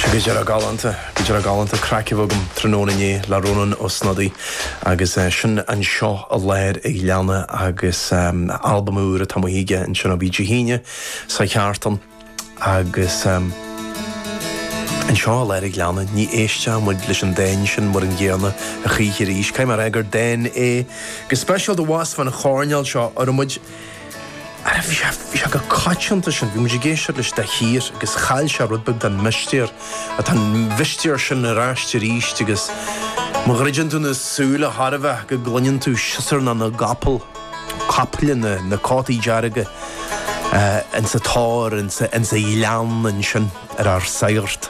Gidera galanta cracivogum trónaní larónan osnadaí agus sin an seo a léir ag leanna agus albumúra tamuige an sin a bhí híine sa cheartan agus an seo a léir ag leanna ní éiste muid leis an dain sin mar an ggéanna a chiche ríis caiim mar agur dain gus special do was fan a chorneal seo ar muid bhí se go caitianta sin, bhí muidir géisiir leis de hír agus chail se rudbeg den mistíir a tan bhistíir sin na ráistíir ríist agus má riidir tú na súla Harbheith go gluinn tú siar na gapal caplan na cátaí dearige in sa táir in sa lean in sin ar sagart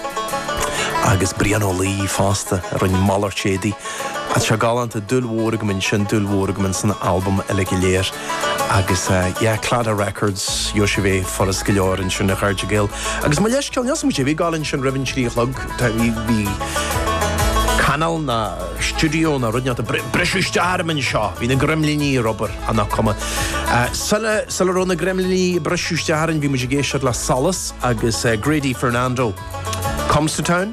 agus bríon ó lí fásta ar an mallar chédaí a se galanta dúlhóragamin sin dúlhóragamin san album eile léir agus Clada Records Yoshiveh Forrest Gillior sin na Charge Gill agus má leis ceannas mu bhí gáinn sin raibhann tríchlog bhí canal na studio na rudneat a breisiústearman seo hí na gremliní Robert anna cuma Salarón na gremliní breisiústearan bhí mu géisiir le Salas agus Grady Fernando comes to town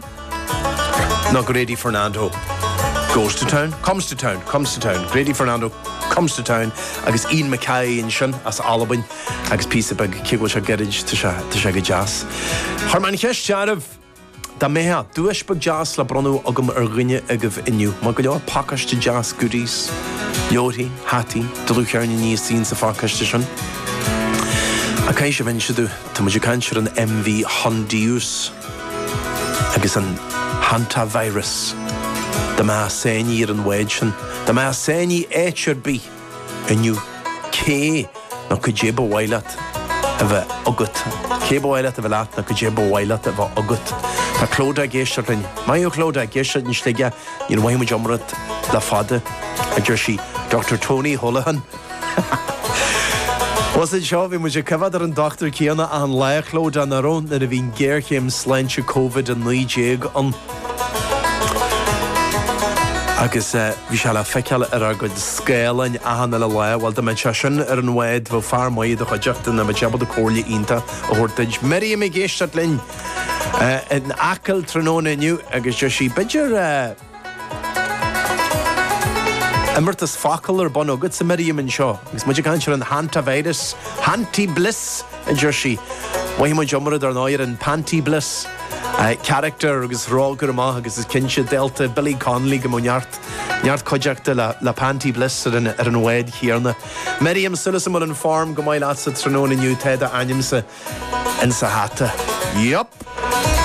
no Grady Fernando goes to town comes to town Grady Fernando comes to town agus Ian Mackay in sin as Alban agus písabag cigil se gerid tu se go jazz. Harman cheist tearmh da méha dúisbag jazz le bronú agam ar rinne agah inniu má go leor pakiste jazz goodies Lóthaí, Hattie, dulúchearna níos sín sa fácaiste sin. A cai se bhain siadú tá muidir caintear an MV Hondiús agus an hantavirus da má séní ar an weid sin da má séní éitir bí inniu cé na go débh bhaileat a bheith agat cé bhaileat a bheith leat na go débh bhaileat a bheith agat Tá clóda géisiir rinne Maío clóda géisiir ní slige ní bhaimú jomrat le fada a dúir sí Dr. Tony Holohan Was it seo bhí muidir cyfad ar an doctor céanna an leichlóda na rón na a bhín géirchéim sleintse COVID an 9 an agus bhí se le feiceal ar go scéalainn ahanana le bhil de man se sin ar an bhaid bh fear maid a chuideachta na teabal de cóirla ionta a thuirtaid Mary mé géisteart linn an acail tróna inniu agus de sí beidir Imirtas facail ar bon agad sa Mary in seo agus muidir caintear an hantavirus Hanti Bliss a dúir Wahí mu jomrad ar náir an Panty Bliss character agus rágur amach agus is cinse delta Billy Connolly go neart coideachta le Panty Bliss ar an bhaid chéarna. Miriam sulas mar an farm go maiile sa tróna inniu tead a ainimsa in sa hata. Yup.